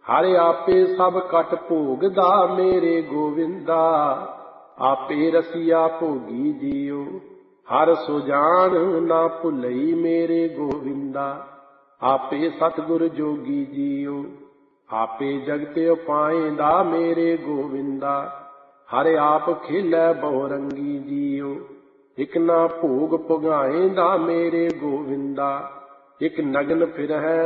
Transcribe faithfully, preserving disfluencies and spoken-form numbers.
ਹਰਿ ਆਪੇ ਸਭ ਕਟ ਭੋਗਦਾ ਮੇਰੇ ਗੋਵਿੰਦਾ। ਆਪੇ ਰਸੀਆ ਭੋਗੀ ਜੀਉ ਹਰ ਸੁਜਾਨ ਨਾ ਭੁਲਈ ਮੇਰੇ ਗੋਵਿੰਦਾ। ਆਪੇ ਸਤਿਗੁਰ ਜੋਗੀ ਜੀਉ ਆਪੇ ਜਗਤ ਉਪਾਇਂਦਾ ਮੇਰੇ ਗੋਵਿੰਦਾ। ਹਰਿ ਆਪ ਖੇਲੈ ਬਹੁ ਰੰਗੀ ਜੀਉ ਇਕ ਨਾ ਭੋਗ ਪੁਗਾਏਂਦਾ ਮੇਰੇ ਗੋਵਿੰਦਾ। ਇਕ ਨਗਨ ਫਿਰਹਿ